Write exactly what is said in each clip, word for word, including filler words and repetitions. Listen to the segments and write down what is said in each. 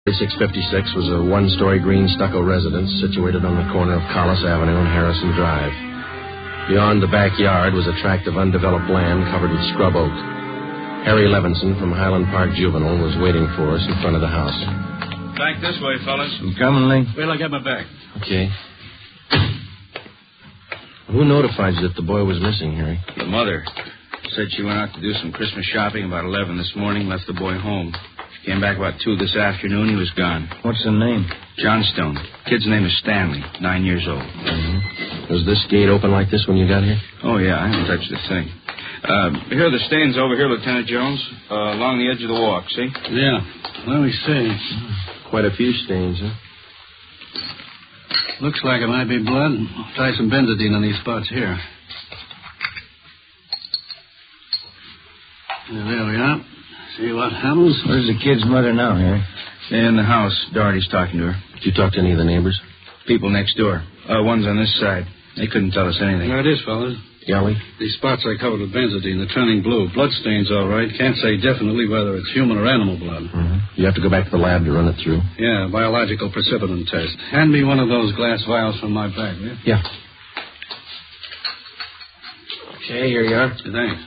six fifty-six was a one-story green stucco residence situated on the corner of Collis Avenue and Harrison Drive. Beyond the backyard was a tract of undeveloped land covered with scrub oak. Harry Levinson from Highland Park Juvenile was waiting for us in front of the house. Back this way, fellas. I'm coming, Lee. Wait till I get my bag. Okay. Who notified you that the boy was missing, Harry? The mother said she went out to do some Christmas shopping about eleven this morning, left the boy home. She came back about two this afternoon. He was gone. What's the name? Johnstone. Kid's name is Stanley, nine years old. Mm-hmm. Was this gate open like this when you got here? Oh, yeah, I haven't touched a thing. Uh, here are the stains over here, Lieutenant Jones, uh, along the edge of the walk, see? Yeah. Let me see. Quite a few stains, huh? Looks like it might be blood. Try some benzodine on these spots here. Yeah, there we are. See what happens? Where's the kid's mother now, Harry? In the house. Doherty's talking to her. Did you talk to any of the neighbors? People next door. Uh, one's on this side. They couldn't tell us anything. There it is, fellas. Golly. These spots I covered with benzodine. They're turning blue. Blood stains, all right. Can't say definitely whether it's human or animal blood. Mm-hmm. You have to go back to the lab to run it through. Yeah, biological precipitin test. Hand me one of those glass vials from my bag, will you? Yeah. Okay, here you are. Thanks.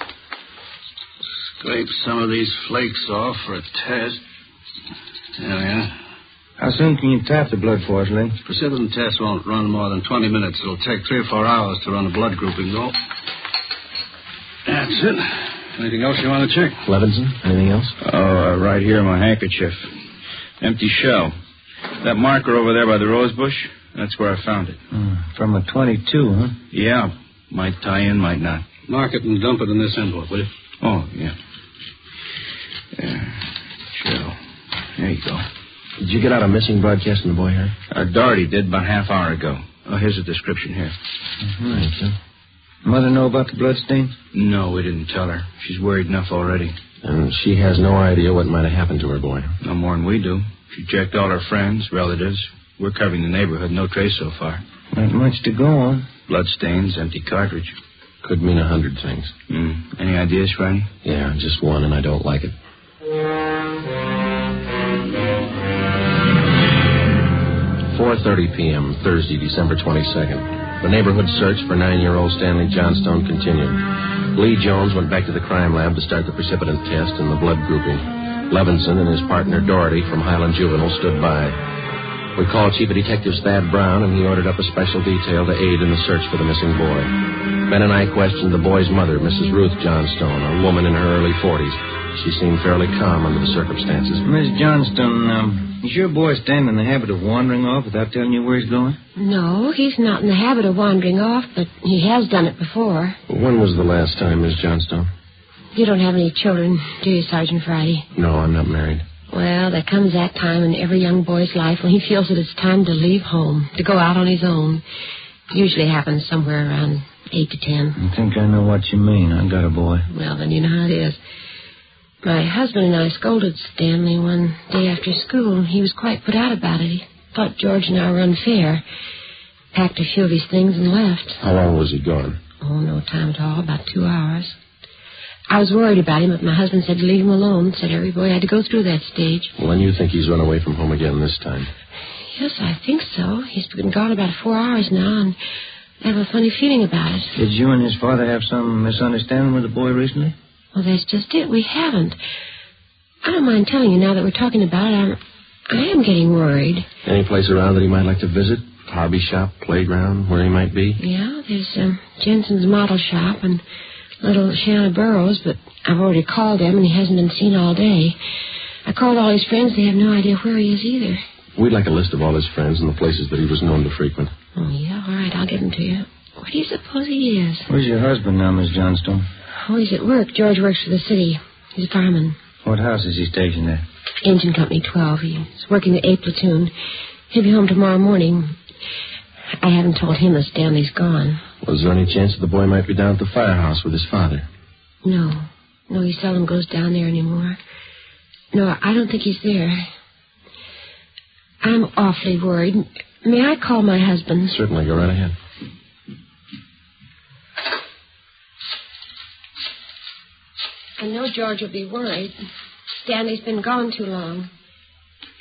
Scrape some of these flakes off for a test. There we are. How soon can you tap the blood for us, Lee? Precipitin test won't run more than twenty minutes. It'll take three or four hours to run a blood grouping, though. That's it. Anything else you want to check? Levinson, anything else? Oh, uh, right here, my handkerchief. Empty shell. That marker over there by the rose bush, that's where I found it. Mm, from a twenty-two, huh? Yeah. Might tie in, might not. Mark it and dump it in this envelope, will you? Oh, yeah. Yeah. Shell. There you go. Did you get out a missing broadcast from the boy, Harry? Uh, Doherty did about a half hour ago. Oh, here's a description here. Mm-hmm. Thank you. Mother know about the blood stains? No, we didn't tell her. She's worried enough already. And she has no idea what might have happened to her boy. No more than we do. She checked all her friends, relatives. We're covering the neighborhood. No trace so far. Not much to go on. Blood stains, empty cartridge. Could mean a hundred things. Mm. Any ideas, Franny? Yeah, just one, and I don't like it. four thirty p.m., Thursday, December twenty-second. The neighborhood search for nine-year-old Stanley Johnstone continued. Lee Jones went back to the crime lab to start the precipitin test and the blood grouping. Levinson and his partner Doherty from Highland Juvenile stood by. We called Chief of Detectives Thad Brown, and he ordered up a special detail to aid in the search for the missing boy. Ben and I questioned the boy's mother, Missus Ruth Johnstone, a woman in her early forties. She seemed fairly calm under the circumstances. Miss Johnstone, um, is your boy Stan in the habit of wandering off without telling you where he's going? No, he's not in the habit of wandering off, but he has done it before. When was the last time, Miss Johnstone? You don't have any children, do you, Sergeant Friday? No, I'm not married. Well, there comes that time in every young boy's life when he feels that it's time to leave home, to go out on his own. Usually happens somewhere around eight to ten. I think I know what you mean. I got a boy. Well, then you know how it is. My husband and I scolded Stanley one day after school. He was quite put out about it. He thought George and I were unfair. Packed a few of his things and left. How long was he gone? Oh, no time at all. About two hours. I was worried about him, but my husband said to leave him alone. Said every boy had to go through that stage. Well, then you think he's run away from home again this time? Yes, I think so. He's been gone about four hours now, and I have a funny feeling about it. Did you and his father have some misunderstanding with the boy recently? Well, that's just it. We haven't. I don't mind telling you now that we're talking about it. I'm, I am getting worried. Any place around that he might like to visit? Hobby shop, playground, where he might be? Yeah, there's um, Jensen's model shop and little Shanna Burroughs, but I've already called them, and he hasn't been seen all day. I called all his friends. They have no idea where he is either. We'd like a list of all his friends and the places that he was known to frequent. Oh, yeah? All right, I'll give them to you. Where do you suppose he is? Where's your husband now, Miss Johnstone? Oh, he's at work. George works for the city. He's a fireman. What house is he stationed at? Engine Company twelve. He's working the A platoon. He'll be home tomorrow morning. I haven't told him that Stanley's gone. Was there any chance that the boy might be down at the firehouse with his father? No. No, he seldom goes down there anymore. No, I don't think he's there. I'm awfully worried. May I call my husband? Certainly. Go right ahead. I know George will be worried. Stanley's been gone too long.